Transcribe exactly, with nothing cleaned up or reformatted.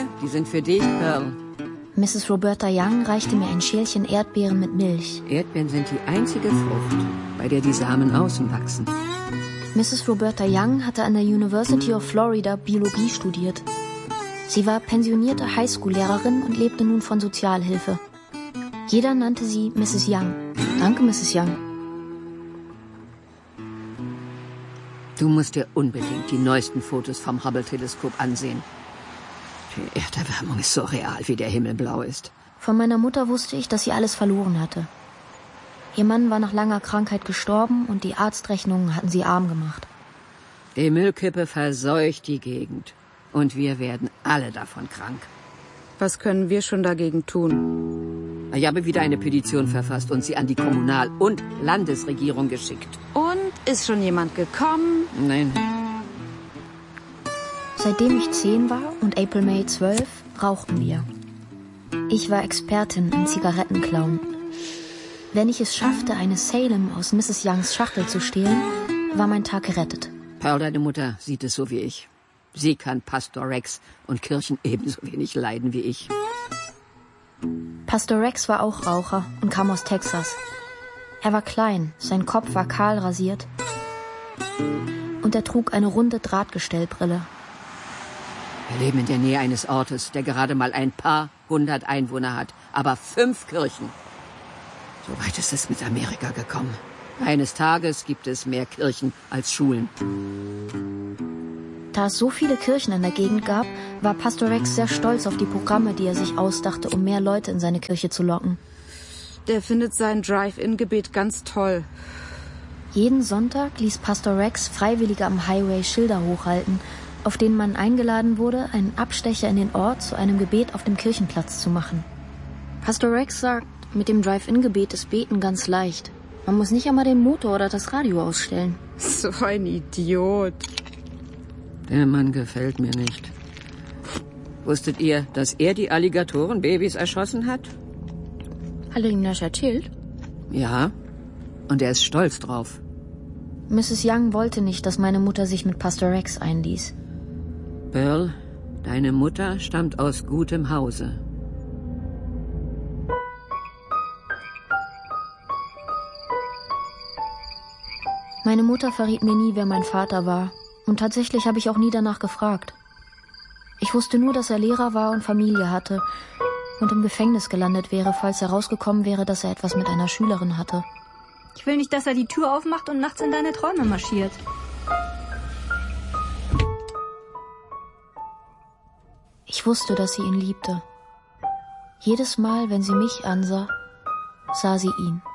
Hier, die sind für dich, Pearl. Misses Roberta Young reichte mir ein Schälchen Erdbeeren mit Milch. Erdbeeren sind die einzige Frucht, bei der die Samen außen wachsen. Misses Roberta Young hatte an der University of Florida Biologie studiert. Sie war pensionierte Highschool-Lehrerin und lebte nun von Sozialhilfe. Jeder nannte sie Misses Young. Danke, Misses Young. Du musst dir unbedingt die neuesten Fotos vom Hubble-Teleskop ansehen. Die Erderwärmung ist so real, wie der Himmel blau ist. Von meiner Mutter wusste ich, dass sie alles verloren hatte. Ihr Mann war nach langer Krankheit gestorben und die Arztrechnungen hatten sie arm gemacht. Die Müllkippe verseucht die Gegend. Und wir werden alle davon krank. Was können wir schon dagegen tun? Ich habe wieder eine Petition verfasst und sie an die Kommunal- und Landesregierung geschickt. Und ist schon jemand gekommen? Nein. Seitdem ich zehn war und April May zwölf, rauchten wir. Ich war Expertin im Zigarettenklauen. Wenn ich es schaffte, eine Salem aus Misses Youngs Schachtel zu stehlen, war mein Tag gerettet. Pearl, deine Mutter, sieht es so wie ich. Sie kann Pastor Rex und Kirchen ebenso wenig leiden wie ich. Pastor Rex war auch Raucher und kam aus Texas. Er war klein, sein Kopf war kahl rasiert und er trug eine runde Drahtgestellbrille. Wir leben in der Nähe eines Ortes, der gerade mal ein paar hundert Einwohner hat, aber fünf Kirchen. So weit ist es mit Amerika gekommen. Eines Tages gibt es mehr Kirchen als Schulen. Da es so viele Kirchen in der Gegend gab, war Pastor Rex sehr stolz auf die Programme, die er sich ausdachte, um mehr Leute in seine Kirche zu locken. Der findet sein Drive-In-Gebet ganz toll. Jeden Sonntag ließ Pastor Rex Freiwillige am Highway Schilder hochhalten, auf denen man eingeladen wurde, einen Abstecher in den Ort zu einem Gebet auf dem Kirchenplatz zu machen. Pastor Rex sagt, mit dem Drive-In-Gebet ist Beten ganz leicht. Man muss nicht einmal den Motor oder das Radio ausstellen. So ein Idiot. Der Mann gefällt mir nicht. Wusstet ihr, dass er die Alligatorenbabys erschossen hat? Hat er ihm das erzählt? Ja, und er ist stolz drauf. Misses Young wollte nicht, dass meine Mutter sich mit Pastor Rex einließ. Pearl, deine Mutter stammt aus gutem Hause. Meine Mutter verriet mir nie, wer mein Vater war. Und tatsächlich habe ich auch nie danach gefragt. Ich wusste nur, dass er Lehrer war und Familie hatte und im Gefängnis gelandet wäre, falls herausgekommen wäre, dass er etwas mit einer Schülerin hatte. Ich will nicht, dass er die Tür aufmacht und nachts in deine Träume marschiert. Ich wusste, dass sie ihn liebte. Jedes Mal, wenn sie mich ansah, sah sie ihn.